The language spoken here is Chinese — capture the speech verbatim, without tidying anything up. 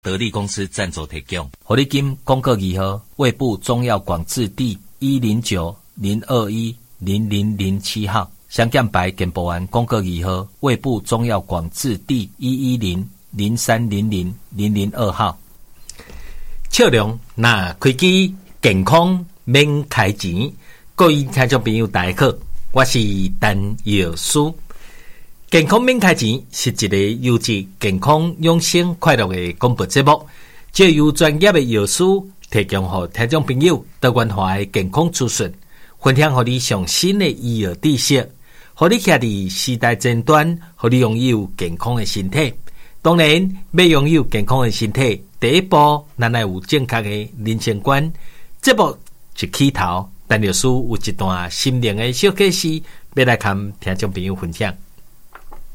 得力公司赞助提供。活力金公告二号，卫部中药广字第一零九零二一零零零七号，香港白健保丸公告二号，卫部中药广字第一一零零三零零零零二号。笑容那开机健康免开钱，各位听众朋友大家好，我是陈药师。健康免开钱是一个优质健康养生快乐的广播节目，借由专业的药师提供给听众朋友多元化的健康资讯，分享给你上新的医药知识，让你徛在时代尖端，让你拥有健康的身体。当然，要拥有健康的身体，第一步咱要有正确的人生观。节目一起头，陈药师有一段心灵的小故事，要来跟听众朋友分享。